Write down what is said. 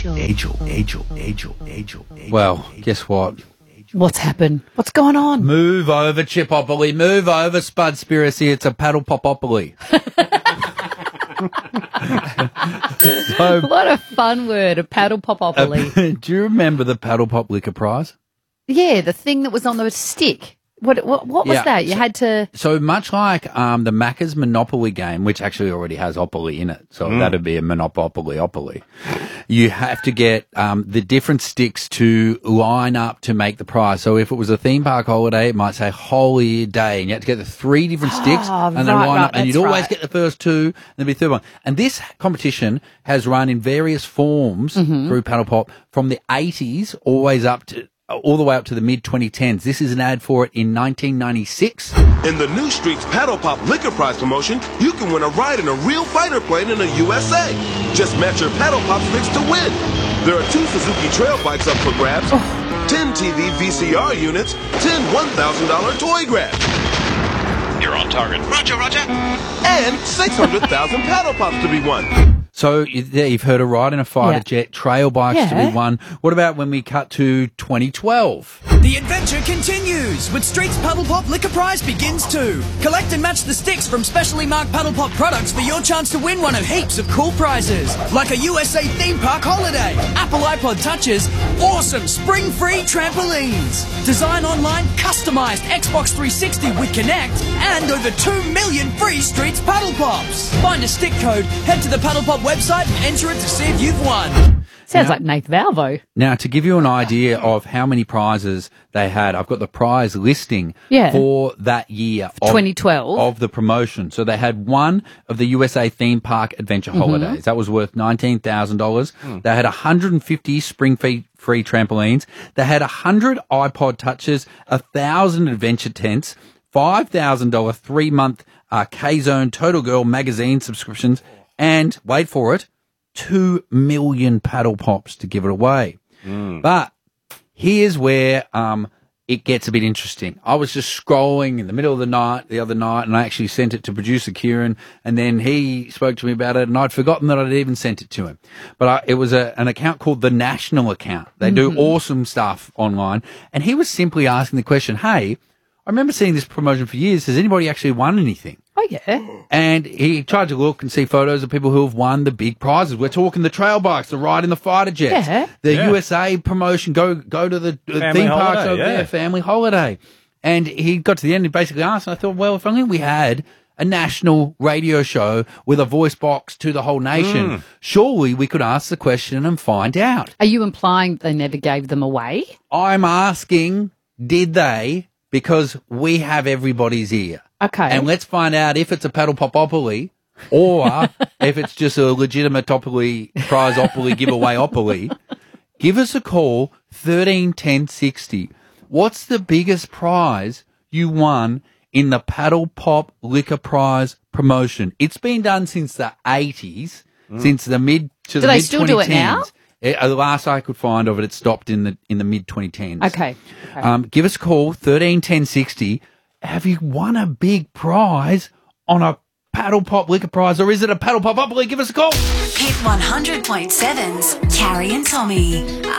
Well, guess what? What's happened? What's going on? Move over, Chipopoly. Move over, Spudspiracy. It's a paddle popopoly. What a fun word, a paddle popopoly. Do you remember the Paddle Pop Liquor Prize? Yeah, the thing that was on the stick. What was that? You had to... So much like the Macca's Monopoly game, which actually already has Opoly in it, so that'd be a Monopoly. You have to get the different sticks to line up to make the prize. So if it was a theme park holiday, it might say Holy Day, and you had to get the 3 different sticks and then line up, and you'd always get the first 2, and there'd be the third one. And this competition has run in various forms through Paddle Pop from the 80s all the way up to the mid-2010s. This is an ad for it in 1996. In the New Streets Paddle Pop Liquor Prize promotion, you can win a ride in a real fighter plane in the USA. Just match your Paddle Pop sticks to win. There are 2 Suzuki Trail bikes up for grabs, 10 TV VCR units, 10 $1,000 toy grabs. You're on target. Roger, roger. And 600,000 Paddle Pops to be won. So you've heard of riding a fighter jet, trail bikes to be won. What about when we cut to 2012? The adventure continues with Streets Paddle Pop Liquor Prize begins too. Collect and match the sticks from specially marked Paddle Pop products for your chance to win one of heaps of cool prizes, like a USA theme park holiday, Apple iPod touches, awesome spring-free trampolines, design online customized Xbox 360 with Kinect, and over 2 million free Streets Paddle Pops. Find a stick code, head to the Paddle Pop website and enter it to see if you've won. Sounds like Nath Valvo. Now, to give you an idea of how many prizes they had, I've got the prize listing for that year. 2012. Of the promotion. So they had one of the USA theme park adventure holidays. That was worth $19,000. They had 150 spring-free trampolines. They had 100 iPod touches, 1,000 adventure tents, $5,000 3-month K-Zone Total Girl magazine subscriptions, and, wait for it, 2 million paddle pops to give it away. But here's where it gets a bit interesting. I was just scrolling in the middle of the other night, and I actually sent it to producer Kieran, and then he spoke to me about it, and I'd forgotten that I'd even sent it to him. But it was an account called The National Account. They do awesome stuff online, and he was simply asking the question, hey, I remember seeing this promotion for years. Has anybody actually won anything? Oh, yeah. And he tried to look and see photos of people who have won the big prizes. We're talking the trail bikes, the ride in the fighter jets, the USA promotion, go to the theme parks over there, family holiday. And he got to the end and basically asked, and I thought, well, if only we had a national radio show with a voice box to the whole nation, surely we could ask the question and find out. Are you implying they never gave them away? I'm asking, did they? Because we have everybody's ear. Okay. And let's find out if it's a paddle popopoly or if it's just a legitimate prizeopoly giveaway-opoly. Give us a call, 13 10 60. What's the biggest prize you won in the Paddle Pop Liquor Prize promotion? It's been done since the 80s, since the mid to the mid-2010s. Do they still do it now? The last I could find of it, it stopped in the mid-2010s. Okay. Give us a call, 13 10 60. Have you won a big prize on a Paddle Pop Liquor Prize, or is it a Paddle Popopoly? Give us a call. Hit 100.7's Carrie and Tommy.